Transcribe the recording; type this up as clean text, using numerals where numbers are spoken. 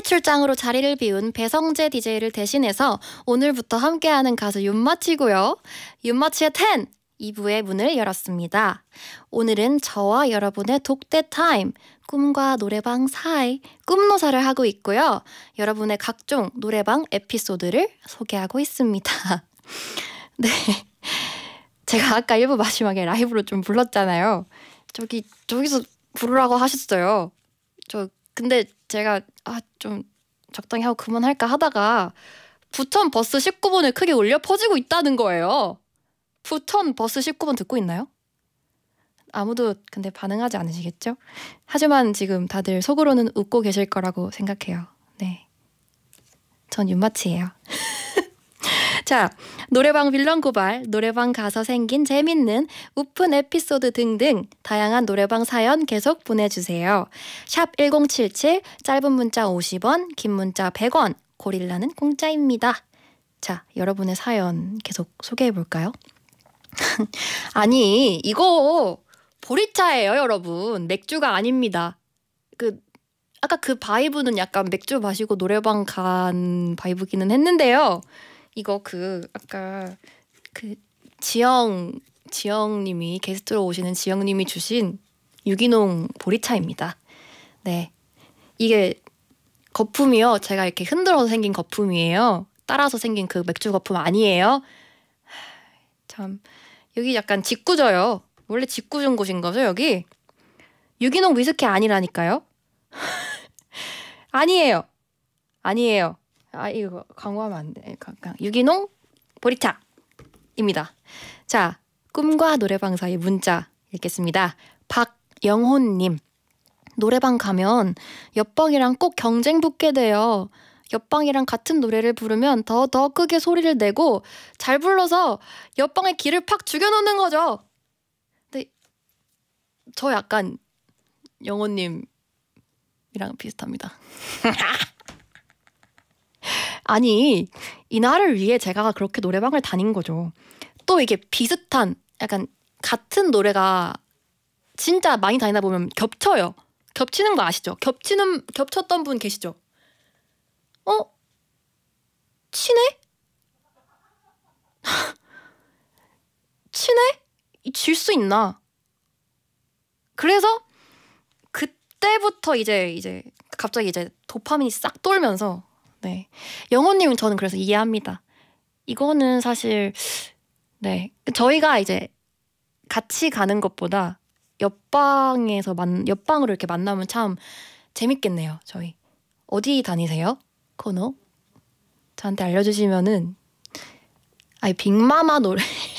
출장으로 자리를 비운 배성재 DJ를 대신해서 오늘부터 함께하는 가수 윤마치고요. 윤마치의 10 2부의 문을 열었습니다. 오늘은 저와 여러분의 독대 타임, 꿈과 노래방 사이 꿈노사를 하고 있고요. 여러분의 각종 노래방 에피소드를 소개하고 있습니다. 네, 제가 아까 1부 마지막에 라이브로 좀 불렀잖아요. 저기서 부르라고 하셨어요. 근데 제가 좀 적당히 하고 그만할까 하다가 부천 버스 19번을 크게 울려 퍼지고 있다는 거예요. 부천 버스 19번 듣고 있나요? 아무도 근데 반응하지 않으시겠죠? 하지만 지금 다들 속으로는 웃고 계실 거라고 생각해요. 네, 전 윤마치예요. 자, 노래방 빌런 고발, 노래방 가서 생긴 재밌는 우픈 에피소드 등등 다양한 노래방 사연 계속 보내주세요. 샵 1077, 짧은 문자 50원, 긴 문자 100원, 고릴라는 공짜입니다. 자, 여러분의 사연 계속 소개해볼까요? 아니, 이거 보리차예요, 여러분. 맥주가 아닙니다. 아까 그 바이브는 약간 맥주 마시고 노래방 간 바이브기는 했는데요. 이거 아까 지영님이 게스트로 오시는 지영님이 주신 유기농 보리차입니다. 네, 이게 거품이요. 제가 이렇게 흔들어서 생긴 거품이에요. 따라서 생긴 그 맥주 거품 아니에요. 참, 여기 약간 짓궂어요. 원래 짓궂은 곳인 거죠, 여기? 유기농 위스키 아니라니까요? 아니에요. 이거 광고하면 안 돼. 유기농 보리차입니다. 자, 꿈과 노래방 사이 문자 읽겠습니다. 박영혼님, 노래방 가면 옆방이랑 꼭 경쟁 붙게 돼요. 옆방이랑 같은 노래를 부르면 더 크게 소리를 내고 잘 불러서 옆방의 기를 팍 죽여놓는 거죠. 근데 저 약간 영호님이랑 비슷합니다. 아니, 이날을 위해 제가 그렇게 노래방을 다닌 거죠. 또 이게 비슷한 약간 같은 노래가 진짜 많이 다니다 보면 겹쳐요. 겹치는 거 아시죠? 겹쳤던 분 계시죠? 친해? 친해? 질 수 있나? 그래서 그때부터 이제 갑자기 도파민이 싹 돌면서, 네, 영호님은 저는 그래서 이해합니다. 이거는 사실, 네, 저희가 이제 같이 가는 것보다 옆방으로 이렇게 만나면 참 재밌겠네요. 저희 어디 다니세요? 코너 저한테 알려주시면은 빅마마 노래